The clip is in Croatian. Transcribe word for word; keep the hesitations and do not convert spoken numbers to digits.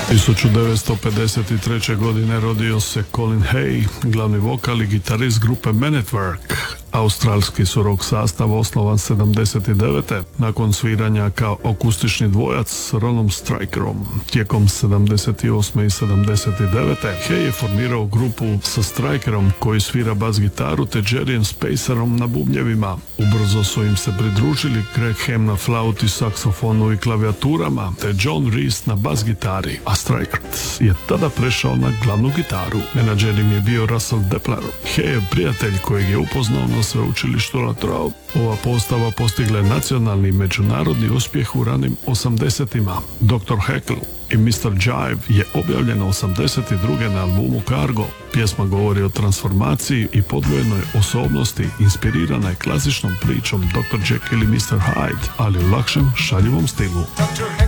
tisuću devetsto pedeset treće. godine rodio se Colin Hay, glavni vokal i gitarist grupe Men at Work. Australski su rock sastav osnovan sedamdeset devete. nakon sviranja kao akustični dvojac s Ronom Strikerom. Tijekom sedamdeset osme i sedamdeset devete. Hay je formirao grupu sa Strikerom koji svira bas gitaru te Jerryem Spacerom na bubnjevima. Ubrzo su im se pridružili Greg Ham na flauti, saksofonu i klavijaturama te John Reese na bas gitari, a Striker je tada prešao na glavnu gitaru. Menadžer im je bio Russell Depler. Hay je prijatelj kojeg je upoznao na sveučilištu La Trobe. Ova postava postigla je nacionalni i međunarodni uspjeh u ranim osamdesetima. doktor Heckle i mister Jive je objavljeno osamdeset druge. na albumu Cargo. Pjesma govori o transformaciji i podvojenoj osobnosti, inspirirana je klasičnom pričom doktor Jekyll i mister Hyde, ali u lakšem, šaljivom stilu. doktor